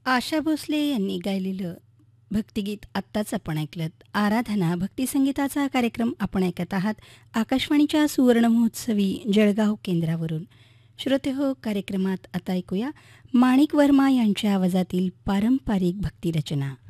आशा भोसले यांनी गायलेलं भक्तिगीत आत्ताच आपण ऐकलं. आराधना भक्तिसंगीताचा कार्यक्रम आपण ऐकत आहात आकाशवाणीच्या सुवर्णमहोत्सवी जळगाव केंद्रावरून. श्रोतेहो, कार्यक्रमात आता ऐकूया माणिक वर्मा यांच्या आवाजातील पारंपरिक भक्तिरचना.